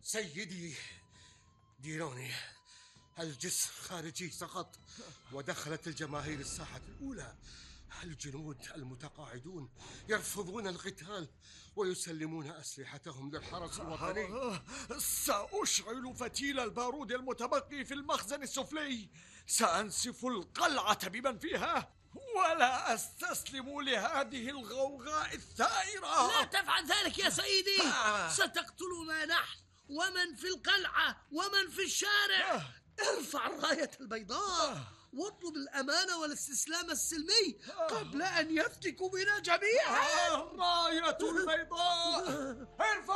سيدي ديروني، الجسر الخارجي سقط ودخلت الجماهير الساحة الأولى. الجنود المتقاعدون يرفضون القتال ويسلمون أسلحتهم للحرس الوطني. سأشعل فتيل البارود المتبقي في المخزن السفلي، سأنسف القلعة بمن فيها، ولا أستسلم لهذه الغوغاء الثائرة. لا تفعل ذلك يا سيدي، ستقتلنا نحن ومن في القلعة ومن في الشارع. ارفع الراية البيضاء واطلب الأمان والاستسلام السلمي قبل أن يفتكوا بنا جميعا. الراية البيضاء، ارفع